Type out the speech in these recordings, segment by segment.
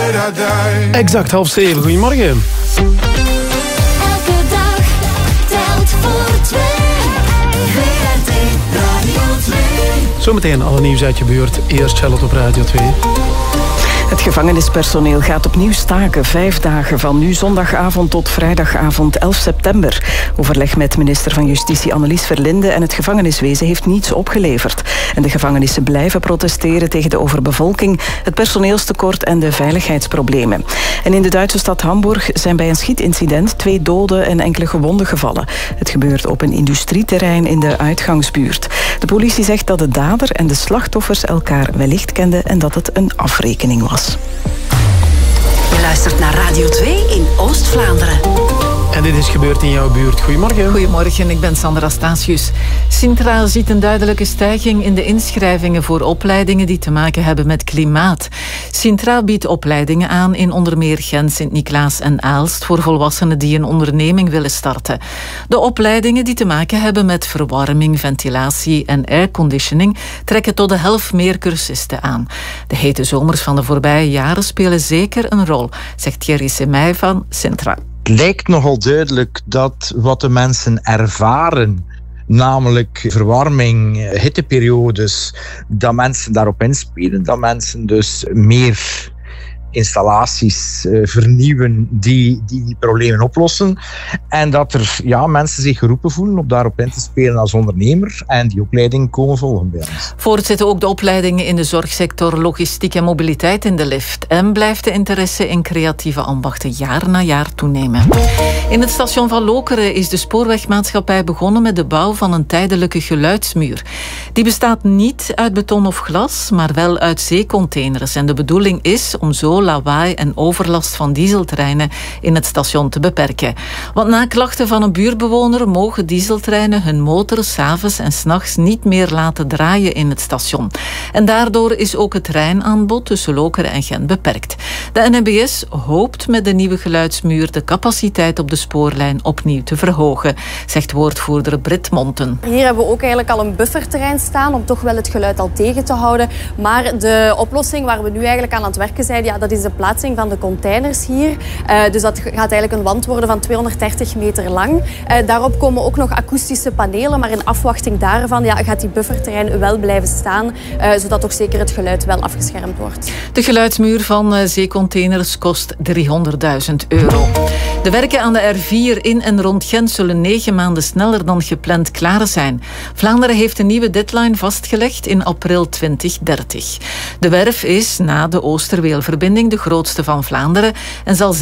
Exact 6:30. Goedemorgen. Elke dag telt voor 2. VRT Radio 2. Zometeen alle nieuws uit je buurt. Eerst Charlotte op Radio 2. Het gevangenispersoneel gaat opnieuw staken. 5 dagen van nu zondagavond tot vrijdagavond 11 september. Overleg met minister van Justitie Annelies Verlinde en het gevangeniswezen heeft niets opgeleverd. En de gevangenissen blijven protesteren tegen de overbevolking, het personeelstekort en de veiligheidsproblemen. En in de Duitse stad Hamburg zijn bij een schietincident 2 doden en enkele gewonden gevallen. Het gebeurt op een industrieterrein in de uitgangsbuurt. De politie zegt dat de dader en de slachtoffers elkaar wellicht kenden en dat het een afrekening was. Je luistert naar Radio 2 in Oost-Vlaanderen. En dit is gebeurd in jouw buurt. Goedemorgen. Goedemorgen, ik ben Sandra Statius. Sintra ziet een duidelijke stijging in de inschrijvingen voor opleidingen die te maken hebben met klimaat. Sintra biedt opleidingen aan in onder meer Gent, Sint-Niklaas en Aalst voor volwassenen die een onderneming willen starten. De opleidingen die te maken hebben met verwarming, ventilatie en airconditioning trekken tot de helft meer cursisten aan. De hete zomers van de voorbije jaren spelen zeker een rol, zegt Thierry Semey van Sintra. Het lijkt nogal duidelijk dat wat de mensen ervaren, namelijk verwarming, hitteperiodes, dat mensen daarop inspelen, dat mensen dus meer installaties vernieuwen die problemen oplossen. En dat er mensen zich geroepen voelen om daarop in te spelen als ondernemer en die opleiding komen volgen bij ons. Voortzitten ook de opleidingen in de zorgsector, logistiek en mobiliteit in de lift. En blijft de interesse in creatieve ambachten jaar na jaar toenemen. In het station van Lokeren is de spoorwegmaatschappij begonnen met de bouw van een tijdelijke geluidsmuur. Die bestaat niet uit beton of glas, maar wel uit zeecontainers. En de bedoeling is om zo lawaai en overlast van dieseltreinen in het station te beperken. Want na klachten van een buurtbewoner mogen dieseltreinen hun motor 's avonds en 's nachts niet meer laten draaien in het station. En daardoor is ook het treinaanbod tussen Lokeren en Gent beperkt. De NMBS hoopt met de nieuwe geluidsmuur de capaciteit op de spoorlijn opnieuw te verhogen, zegt woordvoerder Britt Monten. Hier hebben we ook eigenlijk al een bufferterrein staan om toch wel het geluid al tegen te houden. Maar de oplossing waar we nu eigenlijk aan het werken zijn, dat is de plaatsing van de containers hier. Dus dat gaat eigenlijk een wand worden van 230 meter lang. Daarop komen ook nog akoestische panelen, maar in afwachting daarvan gaat die bufferterrein wel blijven staan, zodat toch zeker het geluid wel afgeschermd wordt. De geluidsmuur van zeecontainers kost €300.000. De werken aan de R4 in en rond Gent zullen 9 maanden sneller dan gepland klaar zijn. Vlaanderen heeft een nieuwe deadline vastgelegd in april 2030. De werf is na de Oosterweelverbinding de grootste van Vlaanderen en zal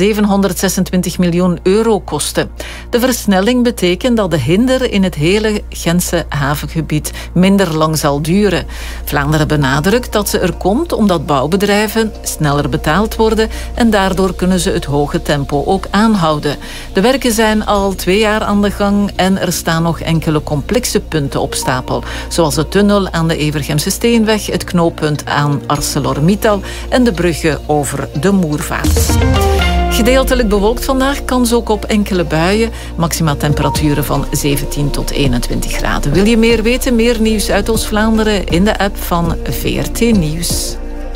€726 miljoen kosten. De versnelling betekent dat de hinder in het hele Gentse havengebied minder lang zal duren. Vlaanderen benadrukt dat ze er komt omdat bouwbedrijven sneller betaald worden en daardoor kunnen ze het hoge tempo ook aanhouden. De werken zijn al 2 jaar aan de gang en er staan nog enkele complexe punten op stapel, zoals de tunnel aan de Evergemse Steenweg, het knooppunt aan ArcelorMittal en de bruggen over de Moervaart. Gedeeltelijk bewolkt vandaag, kans ook op enkele buien. Maxima temperaturen van 17 tot 21 graden. Wil je meer weten? Meer nieuws uit Oost-Vlaanderen in de app van VRT Nieuws.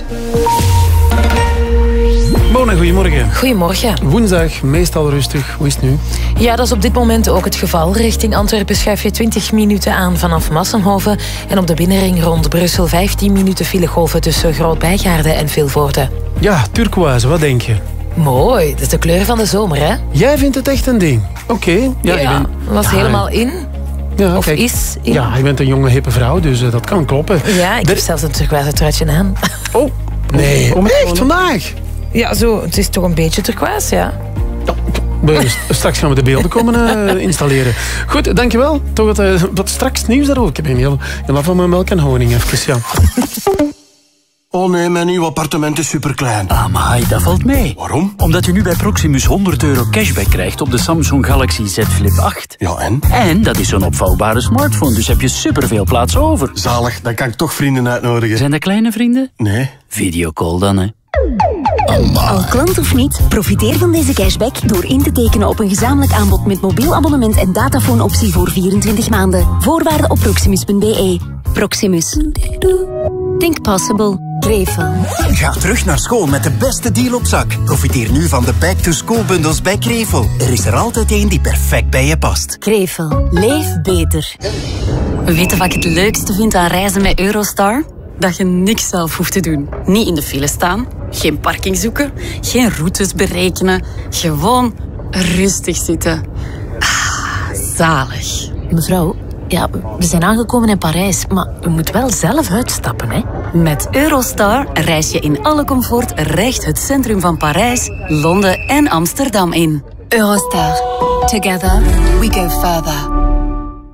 Bona, goedemorgen. Goedemorgen. Woensdag, meestal rustig. Hoe is het nu? Ja, dat is op dit moment ook het geval. Richting Antwerpen schuif je 20 minuten aan vanaf Massenhoven. En op de binnenring rond Brussel 15 minuten filegolven tussen Groot-Bijgaarden en Vilvoorde. Ja, turquoise, wat denk je? Mooi, dat is de kleur van de zomer, hè? Jij vindt het echt een ding? Oké. Ja, was helemaal in. Ja, of kijk, is in. Ja, je bent een jonge, hippe vrouw, dus dat kan kloppen. Ja, ik heb zelfs een turquoise truitje aan. Oh, nee. Echt vandaag? Ja, zo, het is toch een beetje turquoise, ja. Straks gaan we de beelden komen installeren. Goed, dankjewel. Toch wat straks nieuws daarover. Ik heb een heel af van mijn melk en honing even, ja. Oh nee, mijn nieuw appartement is superklein. Amai, dat valt mee. Waarom? Omdat je nu bij Proximus €100 cashback krijgt op de Samsung Galaxy Z Flip 8. Ja, en? En dat is zo'n opvouwbare smartphone, dus heb je superveel plaats over. Zalig, dan kan ik toch vrienden uitnodigen. Zijn dat kleine vrienden? Nee. Videocall dan, hè. Al klant of niet, profiteer van deze cashback door in te tekenen op een gezamenlijk aanbod met mobiel abonnement en datafoonoptie voor 24 maanden. Voorwaarden op proximus.be. Proximus. Think possible. Krevel. Ga terug naar school met de beste deal op zak. Profiteer nu van de back-to-school-bundels bij Krevel. Er is er altijd één die perfect bij je past. Krevel. Leef beter. Weet je wat ik het leukste vind aan reizen met Eurostar? Dat je niks zelf hoeft te doen. Niet in de file staan, geen parking zoeken, geen routes berekenen. Gewoon rustig zitten. Zalig. Mevrouw, ja, we zijn aangekomen in Parijs, maar u moet wel zelf uitstappen, hè? Met Eurostar reis je in alle comfort recht het centrum van Parijs, Londen en Amsterdam in. Eurostar. Together we go further.